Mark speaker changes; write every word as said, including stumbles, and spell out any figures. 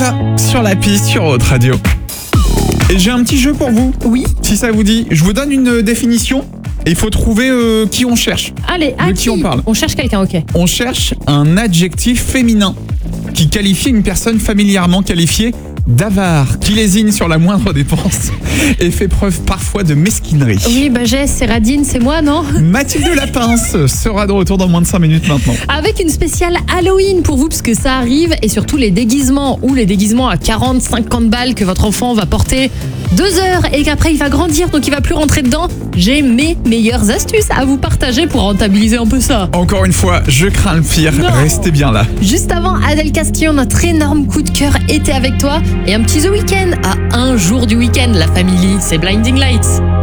Speaker 1: Lisa sur la piste sur Haute Radio. Et j'ai un petit jeu pour vous.
Speaker 2: Oui.
Speaker 1: Si ça vous dit, je vous donne une définition et il faut trouver euh, qui on cherche.
Speaker 2: Allez, à
Speaker 1: De
Speaker 2: qui,
Speaker 1: qui on parle.
Speaker 2: On cherche quelqu'un, ok.
Speaker 1: On cherche un adjectif féminin qui qualifie une personne familièrement qualifiée d'avare, qui lésine sur la moindre dépense et fait preuve parfois de mesquinerie.
Speaker 2: Oui, bah Jess, c'est Radine, c'est moi, non?
Speaker 1: Mathilde Lapince sera de retour dans moins de cinq minutes maintenant.
Speaker 2: Avec une spéciale Halloween pour vous, parce que ça arrive, et surtout les déguisements, ou les déguisements à quarante, cinquante balles que votre enfant va porter deux heures et qu'après il va grandir, donc il va plus rentrer dedans. J'ai mes meilleures astuces à vous partager pour rentabiliser un peu ça.
Speaker 1: Encore une fois, je crains le pire,
Speaker 2: Non.
Speaker 1: restez bien là.
Speaker 2: Juste avant, Adèle Castillon, notre énorme coup de cœur était avec toi, et un petit The Weeknd à un jour du week-end, la famille, c'est Blinding Lights.